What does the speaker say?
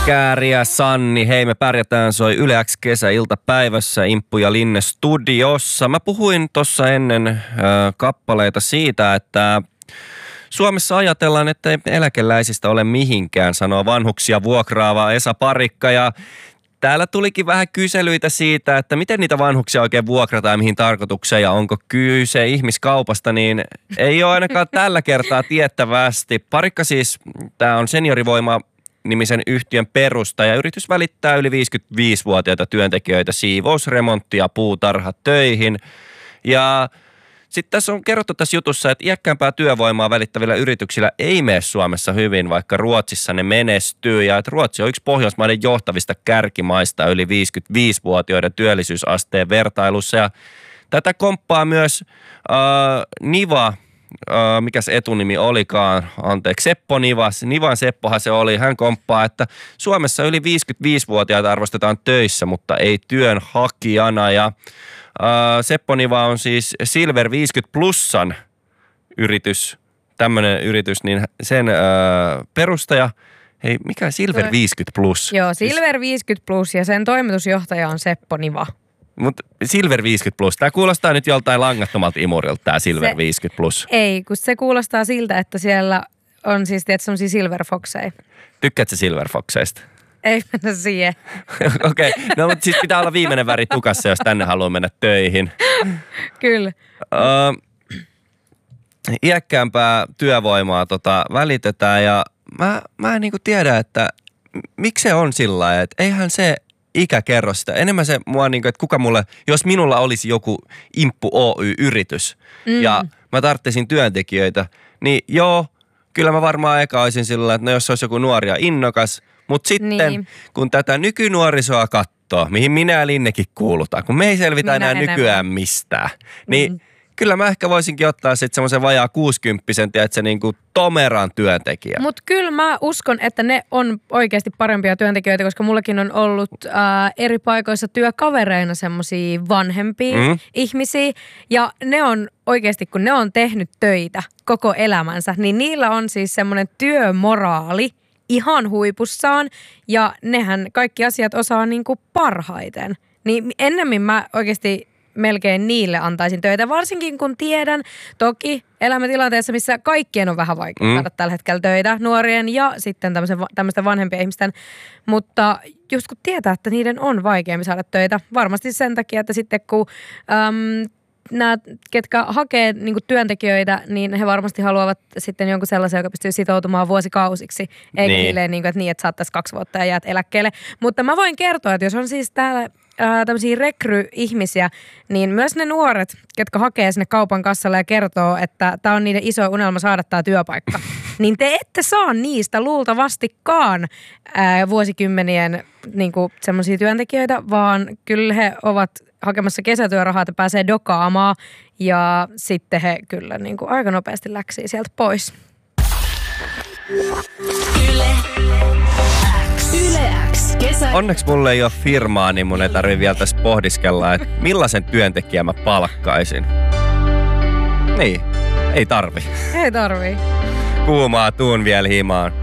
Kääri ja Sanni, hei me pärjätään, soi Yle X kesäiltapäivässä Imppu ja Linne studiossa. Mä puhuin tuossa ennen kappaleita siitä, että Suomessa ajatellaan, että ei eläkeläisistä ole mihinkään, sanoo vanhuksia vuokraava Esa Parikka. Ja täällä tulikin vähän kyselyitä siitä, että miten niitä vanhuksia oikein vuokrataan ja mihin tarkoitukseen ja onko kyse ihmiskaupasta, niin ei ole ainakaan tällä kertaa tiettävästi. Parikka siis, tää on Seniorivoima nimisen yhtiön perustaja. Yritys välittää yli 55-vuotiaita työntekijöitä siivous-, remontti- ja puutarhatöihin. Ja sitten tässä on kerrottu tässä jutussa, että iäkkäämpää työvoimaa välittävillä yrityksillä ei mene Suomessa hyvin, vaikka Ruotsissa ne menestyy. Ja että Ruotsi on yksi Pohjoismaiden johtavista kärkimaista yli 55-vuotiaiden työllisyysasteen vertailussa. Ja tätä komppaa myös Niva, mikäs etunimi olikaan, anteeksi, Seppo Nivas. Nivan Seppohan se oli. Hän komppaa, että Suomessa yli 55-vuotiaita arvostetaan töissä, mutta ei työnhakijana. Ja Seppo Niva on siis Silver 50 Plusan yritys, tämmöinen yritys, niin sen perustaja. Hei, mikä Silver 50 Plus? Joo, Silver 50 Plus ja sen toimitusjohtaja on Seppo Niva. Mutta Silver 50 Plus, tämä kuulostaa nyt joltain langattomalta imurilta, tämä Silver 50 Plus. Ei, kun se kuulostaa siltä, että siellä on siis semmoisia Silver Foxeja. Tykkäätkö Silver Foxeista? Ei mennä siihen. Okei, no mutta siis pitää olla viimeinen väri tukassa, jos tänne haluaa mennä töihin. Kyllä. Iäkkäämpää työvoimaa välitetään ja mä en niinku tiedä, että miksi se on sillä lailla, että eihän se ikä kerro sitä. Enemmän se mua niinku, että kuka mulle, jos minulla olisi joku Imppu Oy-yritys ja mä tarvitsin työntekijöitä, niin joo, kyllä mä varmaan eka olisin sillä lailla, että no jos olisi joku nuori ja innokas, mutta sitten kun tätä nykynuorisoa katsoo, mihin minä ja Linnekin kuulutaan, kun me ei selvitä enää nykyään mistään, niin kyllä mä ehkä voisinkin ottaa sitten semmoisen vajaa 60-sen, että se niinku tomeran työntekijä. Mutta kyllä mä uskon, että ne on oikeasti parempia työntekijöitä, koska mullakin on ollut eri paikoissa työkavereina semmosia vanhempia ihmisiä. Ja ne on oikeasti, kun ne on tehnyt töitä koko elämänsä, niin niillä on siis semmoinen työmoraali ihan huipussaan. Ja nehän kaikki asiat osaa niinku parhaiten. Niin ennemmin mä oikeasti melkein niille antaisin töitä, varsinkin kun tiedän toki elämäntilanteessa, missä kaikkien on vähän vaikea saada tällä hetkellä töitä, nuorien ja sitten tämmöisten vanhempien ihmisten, mutta just kun tietää, että niiden on vaikeampi saada töitä, varmasti sen takia, että sitten kun nämä, ketkä hakee niinku työntekijöitä, niin he varmasti haluavat sitten jonkun sellaisen, joka pystyy sitoutumaan vuosikausiksi, eikä silleen, niinku, että saattaisi 2 vuotta ja jäät eläkkeelle. Mutta mä voin kertoa, että jos on siis täällä tämmöisiä rekry-ihmisiä, niin myös ne nuoret, ketkä hakee sinne kaupan kassalle ja kertoo, että tämä on niiden iso unelma saada tämä työpaikka, niin te ette saa niistä luultavastikaan vuosikymmenien niinku semmoisia työntekijöitä, vaan kyllä he ovat hakemassa kesätyörahaa, että pääsee dokaamaan ja sitten he kyllä niinku aika nopeasti läksii sieltä pois. Yle X. Onneksi mulle ei ole firmaa, niin mun ei tarvitse vielä tässä pohdiskella, että millaisen työntekijän mä palkkaisin. Niin, ei tarvi. Ei tarvi. Kuumaa tuun vielä himaan.